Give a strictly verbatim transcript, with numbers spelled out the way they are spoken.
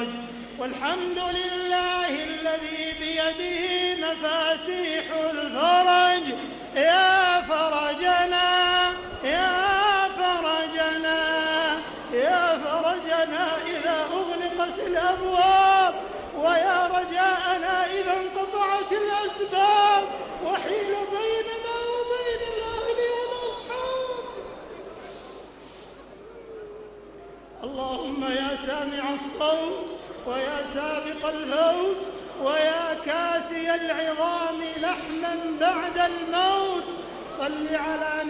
الفرج. والحمد لله الذي بيده مفاتيح الفرج. يا فرجنا يا فرجنا يا فرجنا إذا أغلقت الأبواب، ويا رجاءنا إذا انقطعت الأسباب وحيل بيننا وبين الأهل والأصحاب. اللهم يا سامع الصوت ويا سابق الفوت ويا كاسي العظام لحما بعد الموت، صل على